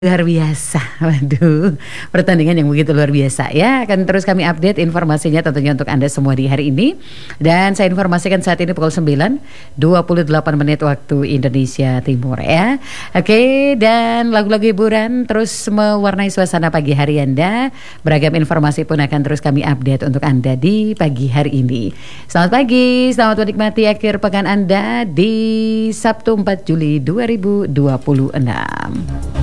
Luar biasa, waduh, pertandingan yang begitu luar biasa ya. Akan terus kami update informasinya tentunya untuk Anda semua di hari ini. Dan saya informasikan saat ini pukul 9:28 menit waktu Indonesia Timur ya. Oke, dan lagu-lagu hiburan terus mewarnai suasana pagi hari Anda. Beragam informasi pun akan terus kami update untuk Anda di pagi hari ini. Selamat pagi, selamat menikmati akhir pekan Anda di Sabtu 4 Juli 2026.